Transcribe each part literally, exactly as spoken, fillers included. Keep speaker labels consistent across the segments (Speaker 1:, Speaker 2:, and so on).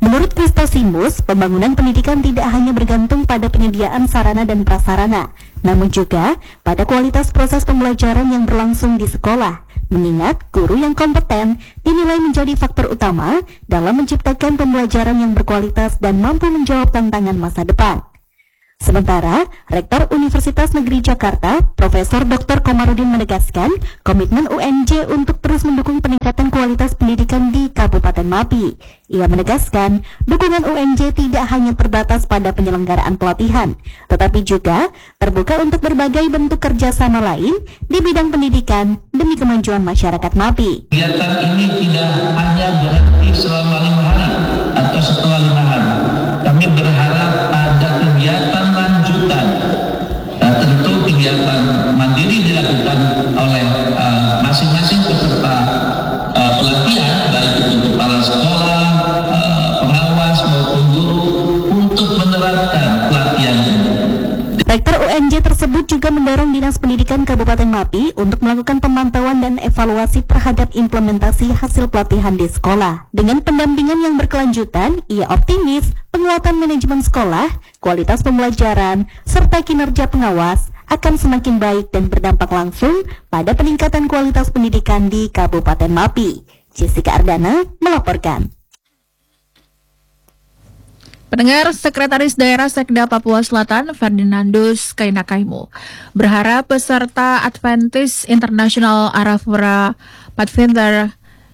Speaker 1: Menurut Kristosimus, pembangunan pendidikan tidak hanya bergantung pada penyediaan sarana dan prasarana, namun juga pada kualitas proses pembelajaran yang berlangsung di sekolah. Mengingat guru yang kompeten dinilai menjadi faktor utama dalam menciptakan pembelajaran yang berkualitas dan mampu menjawab tantangan masa depan. Sementara, Rektor Universitas Negeri Jakarta, Profesor Doktor Komarudin menegaskan komitmen U N J untuk terus mendukung peningkatan kualitas pendidikan di Kabupaten Mapi. Ia menegaskan, dukungan U N J tidak hanya terbatas pada penyelenggaraan pelatihan, tetapi juga terbuka untuk berbagai bentuk kerjasama lain di bidang pendidikan demi kemajuan masyarakat Mapi.
Speaker 2: Kegiatan ini tidak hanya berhenti selama lima hari atau setelah lima hari. Kami berharap ada kegiatan lanjutan. Nah, tentu kegiatan mandiri dilakukan oleh uh, masing-masing peserta uh, pelatihan, baik itu kepala sekolah, uh, pengawas maupun guru, untuk menerapkan pelatihan ini.
Speaker 1: Rektor U N J tersebut juga mendorong Dinas Pendidikan Kabupaten Mapi untuk melakukan pemantauan dan evaluasi terhadap implementasi hasil pelatihan di sekolah. Dengan pendampingan yang berkelanjutan, ia optimis penguatan manajemen sekolah, kualitas pembelajaran, serta kinerja pengawas akan semakin baik dan berdampak langsung pada peningkatan kualitas pendidikan di Kabupaten Mapi. Jessica Ardana melaporkan.
Speaker 3: Pendengar, Sekretaris Daerah Sekda Papua Selatan, Ferdinandus Kainakaimu, berharap peserta Adventist International Arafura Pathfinder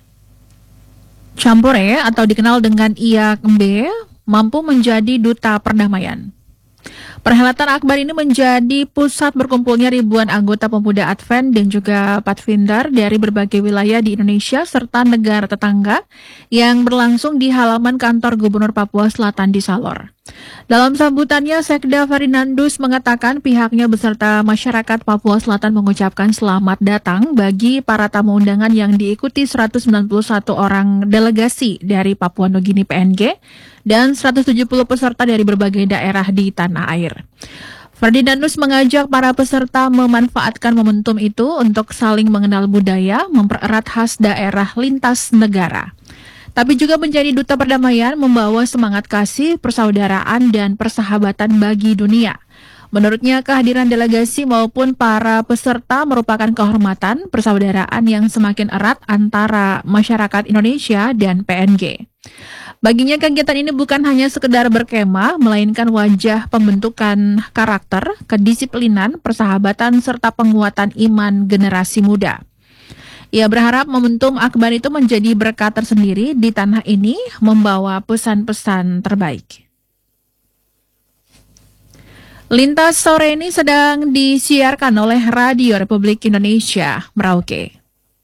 Speaker 3: Campore atau dikenal dengan I A K B mampu menjadi duta perdamaian. Perhelatan akbar ini menjadi pusat berkumpulnya ribuan anggota pemuda Advent dan juga Pathfinder dari berbagai wilayah di Indonesia serta negara tetangga yang berlangsung di halaman kantor Gubernur Papua Selatan di Salor. Dalam sambutannya, Sekda Ferdinandus mengatakan pihaknya beserta masyarakat Papua Selatan mengucapkan selamat datang bagi para tamu undangan yang diikuti seratus sembilan puluh satu orang delegasi dari Papua Nugini P N G dan seratus tujuh puluh peserta dari berbagai daerah di tanah air. Ferdinandus mengajak para peserta memanfaatkan momentum itu untuk saling mengenal budaya, mempererat khas daerah lintas negara. Tapi juga menjadi duta perdamaian, membawa semangat kasih, persaudaraan, dan persahabatan bagi dunia. Menurutnya, kehadiran delegasi maupun para peserta merupakan kehormatan, persaudaraan yang semakin erat antara masyarakat Indonesia dan P N G. Baginya kegiatan ini bukan hanya sekedar berkemah, melainkan wajah pembentukan karakter, kedisiplinan, persahabatan, serta penguatan iman generasi muda. Ia berharap momentum akbar itu menjadi berkat tersendiri di tanah ini, membawa pesan-pesan terbaik. Lintas sore ini sedang disiarkan oleh Radio Republik Indonesia, Merauke.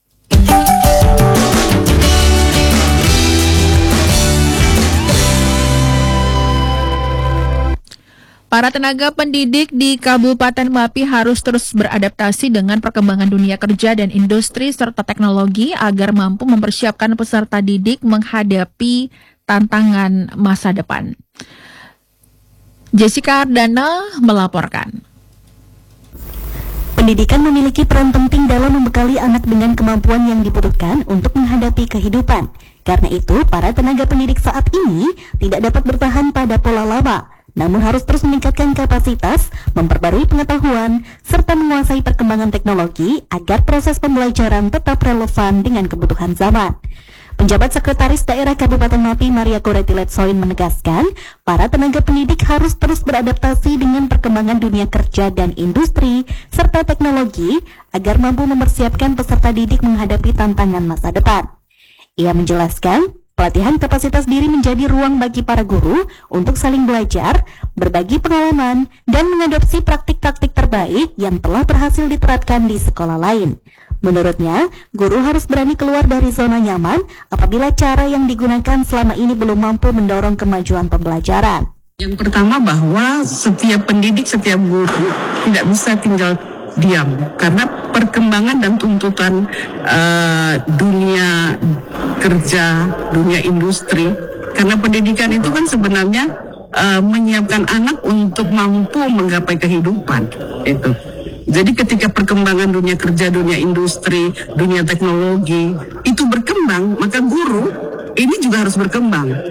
Speaker 3: Para tenaga pendidik di Kabupaten Mapi harus terus beradaptasi dengan perkembangan dunia kerja dan industri serta teknologi agar mampu mempersiapkan peserta didik menghadapi tantangan masa depan. Jessica Ardana melaporkan.
Speaker 1: Pendidikan memiliki peran penting dalam membekali anak dengan kemampuan yang dibutuhkan untuk menghadapi kehidupan. Karena itu, para tenaga pendidik saat ini tidak dapat bertahan pada pola lama, namun harus terus meningkatkan kapasitas, memperbarui pengetahuan, serta menguasai perkembangan teknologi agar proses pembelajaran tetap relevan dengan kebutuhan zaman. Penjabat Sekretaris Daerah Kabupaten Mapi, Maria Koreti Letsoin, menegaskan, para tenaga pendidik harus terus beradaptasi dengan perkembangan dunia kerja dan industri, serta teknologi, agar mampu mempersiapkan peserta didik menghadapi tantangan masa depan. Ia menjelaskan, pelatihan kapasitas diri menjadi ruang bagi para guru untuk saling belajar, berbagi pengalaman, dan mengadopsi praktik-praktik terbaik yang telah berhasil diterapkan di sekolah lain. Menurutnya, guru harus berani keluar dari zona nyaman apabila cara yang digunakan selama ini belum mampu mendorong kemajuan pembelajaran.
Speaker 4: Yang pertama bahwa setiap pendidik, setiap guru tidak bisa tinggal diam karena perkembangan dan tuntutan uh, dunia kerja, dunia industri. Karena pendidikan itu kan sebenarnya uh, menyiapkan anak untuk mampu menggapai kehidupan itu. Jadi ketika perkembangan dunia kerja, dunia industri, dunia teknologi itu berkembang, maka guru ini juga harus berkembang.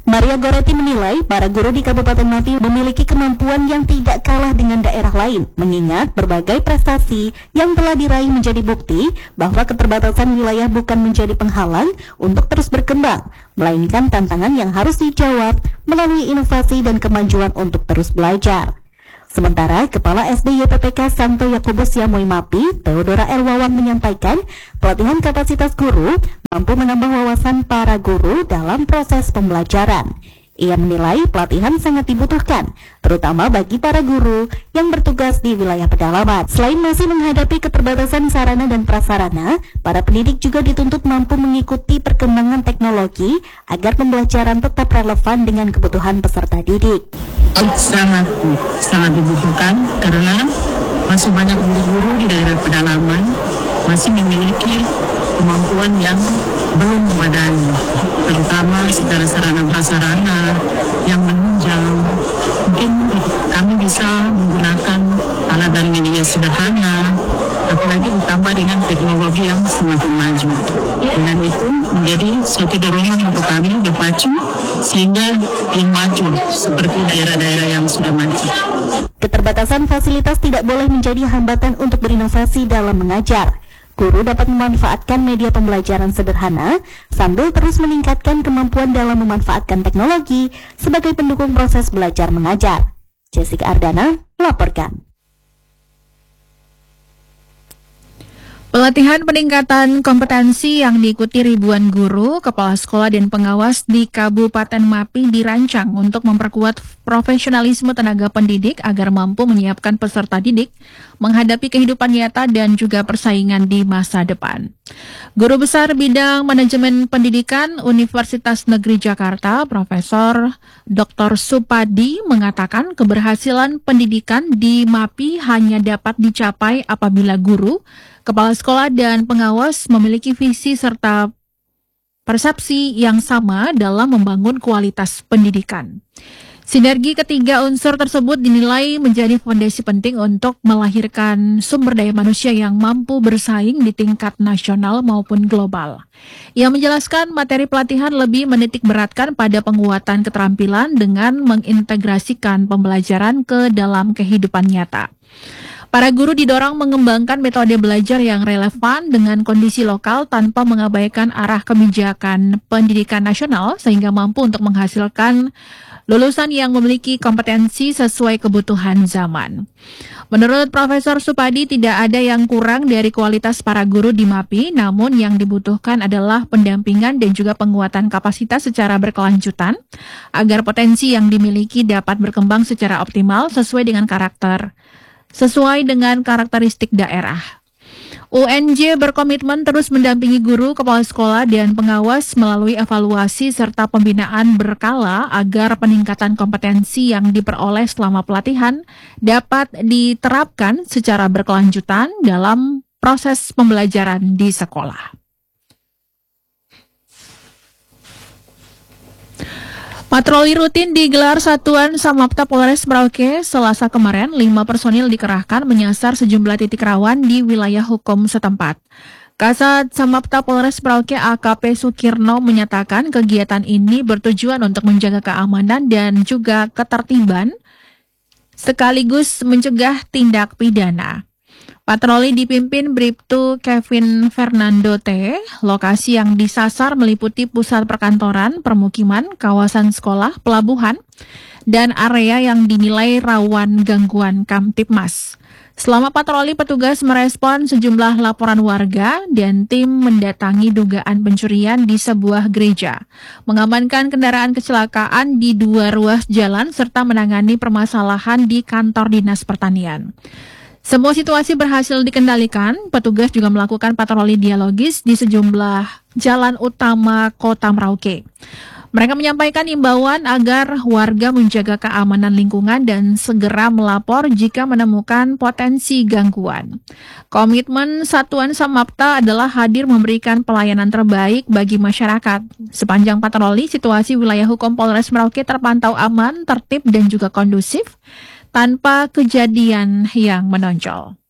Speaker 1: Maria Goretti menilai para guru di Kabupaten Mati memiliki kemampuan yang tidak kalah dengan daerah lain, mengingat berbagai prestasi yang telah diraih menjadi bukti bahwa keterbatasan wilayah bukan menjadi penghalang untuk terus berkembang, melainkan tantangan yang harus dijawab melalui inovasi dan kemajuan untuk terus belajar. Sementara Kepala S D Y P P K Santo Yakobus Yamoy Mapi, Theodora Erwawan menyampaikan, pelatihan kapasitas guru mampu menambah wawasan para guru dalam proses pembelajaran. Ia menilai pelatihan sangat dibutuhkan, terutama bagi para guru yang bertugas di wilayah pedalaman. Selain masih menghadapi keterbatasan sarana dan prasarana, para pendidik juga dituntut mampu mengikuti perkembangan teknologi agar pembelajaran tetap relevan dengan kebutuhan peserta didik.
Speaker 4: Sangat sangat dibutuhkan karena masih banyak guru-guru di daerah pedalaman masih memiliki kemampuan yang belum memadai, terutama secara sarana prasarana yang menunjang. Mungkin kami bisa menggunakan alat dan media sederhana, apalagi ditambah dengan teknologi yang semakin maju. Dengan itu menjadi suatu dorongan untuk kami berpacu sehingga yang maju seperti daerah-daerah yang sudah maju.
Speaker 1: Keterbatasan fasilitas tidak boleh menjadi hambatan untuk berinovasi dalam mengajar. Guru dapat memanfaatkan media pembelajaran sederhana sambil terus meningkatkan kemampuan dalam memanfaatkan teknologi sebagai pendukung proses belajar mengajar. Jessica Ardana melaporkan.
Speaker 3: Pelatihan peningkatan kompetensi yang diikuti ribuan guru, kepala sekolah, dan pengawas di Kabupaten Mapi dirancang untuk memperkuat profesionalisme tenaga pendidik agar mampu menyiapkan peserta didik menghadapi kehidupan nyata dan juga persaingan di masa depan. Guru Besar Bidang Manajemen Pendidikan Universitas Negeri Jakarta, Profesor Doktor Supadi, mengatakan keberhasilan pendidikan di Mapi hanya dapat dicapai apabila guru, kepala sekolah, dan pengawas memiliki visi serta persepsi yang sama dalam membangun kualitas pendidikan. Sinergi ketiga unsur tersebut dinilai menjadi fondasi penting untuk melahirkan sumber daya manusia yang mampu bersaing di tingkat nasional maupun global. Ia menjelaskan materi pelatihan lebih menitik beratkan pada penguatan keterampilan dengan mengintegrasikan pembelajaran ke dalam kehidupan nyata. Para guru didorong mengembangkan metode belajar yang relevan dengan kondisi lokal tanpa mengabaikan arah kebijakan pendidikan nasional sehingga mampu untuk menghasilkan lulusan yang memiliki kompetensi sesuai kebutuhan zaman. Menurut Profesor Supadi, tidak ada yang kurang dari kualitas para guru di Mapi, namun yang dibutuhkan adalah pendampingan dan juga penguatan kapasitas secara berkelanjutan agar potensi yang dimiliki dapat berkembang secara optimal sesuai dengan karakter sesuai dengan karakteristik daerah. U N J berkomitmen terus mendampingi guru, kepala sekolah, dan pengawas melalui evaluasi serta pembinaan berkala agar peningkatan kompetensi yang diperoleh selama pelatihan dapat diterapkan secara berkelanjutan dalam proses pembelajaran di sekolah. Patroli rutin digelar Satuan Samapta Polres Merauke. Selasa kemarin, lima personil dikerahkan menyasar sejumlah titik rawan di wilayah hukum setempat. Kasat Samapta Polres Merauke A K P Sukirno menyatakan kegiatan ini bertujuan untuk menjaga keamanan dan juga ketertiban, sekaligus mencegah tindak pidana. Patroli dipimpin Bribtu Kevin Fernando T. Lokasi yang disasar meliputi pusat perkantoran, permukiman, kawasan sekolah, pelabuhan, dan area yang dinilai rawan gangguan Kamtipmas. Selama patroli, petugas merespon sejumlah laporan warga dan tim mendatangi dugaan pencurian di sebuah gereja, mengamankan kendaraan kecelakaan di dua ruas jalan, serta menangani permasalahan di kantor Dinas Pertanian. Semua situasi berhasil dikendalikan. Petugas juga melakukan patroli dialogis di sejumlah jalan utama Kota Merauke. Mereka menyampaikan imbauan agar warga menjaga keamanan lingkungan dan segera melapor jika menemukan potensi gangguan. Komitmen Satuan Samapta adalah hadir memberikan pelayanan terbaik bagi masyarakat. Sepanjang patroli, situasi wilayah hukum Polres Merauke terpantau aman, tertib, dan juga kondusif, tanpa kejadian yang menonjol.